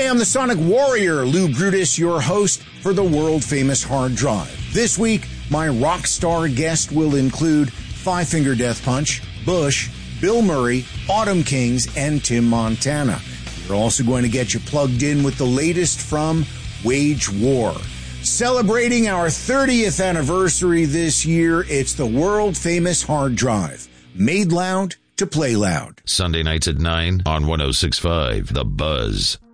Hey, I'm the Sonic Warrior, Lou Brutus, your host for the world-famous Hard Drive. This week, my rock star guest will include Five Finger Death Punch, Bush, Bill Murray, Autumn Kings, and Tim Montana. We're also going to get you plugged in with the latest from Wage War. Celebrating our 30th anniversary this year, it's the world-famous Hard Drive. Made loud to play loud. Sunday nights at 9 on 106.5 The Buzz.